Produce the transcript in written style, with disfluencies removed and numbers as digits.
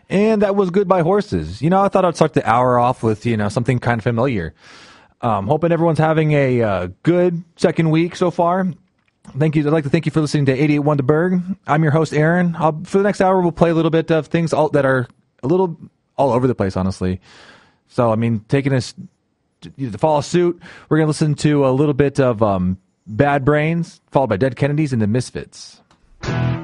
And that was Goodbye Horses. I thought I'd start the hour off with, something kind of familiar. Hoping everyone's having a good second week so far. Thank you. I'd like to thank you for listening to 88.1 The Berg. I'm your host, Aaron. For the next hour, we'll play a little bit of things that are a little all over the place, honestly. So, taking us to follow suit, we're going to listen to a little bit of Bad Brains, followed by Dead Kennedys and the Misfits.